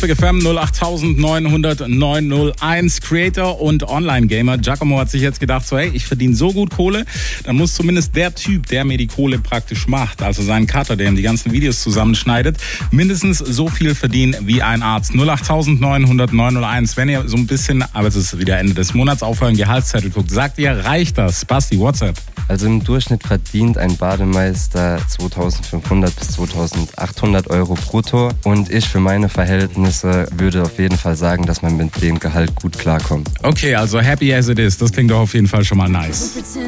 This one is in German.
Classic FM 08900 901. Creator und Online-Gamer Giacomo hat sich jetzt gedacht, so hey, ich verdiene so gut Kohle, dann muss zumindest der Typ, der mir die Kohle praktisch macht, also sein Cutter, der ihm die ganzen Videos zusammenschneidet, mindestens so viel verdienen wie ein Arzt. 08900 901. Wenn ihr so ein bisschen, aber es ist wieder Ende des Monats, auf euren Gehaltszettel guckt, sagt ihr, reicht das? Basti, WhatsApp. Also im Durchschnitt verdient ein Bademeister 2500 bis 2800 Euro brutto und ich für meine Verhältnisse würde auf jeden Fall sagen, dass man mit dem Gehalt gut klarkommt. Okay, also happy as it is, das klingt doch auf jeden Fall schon mal nice.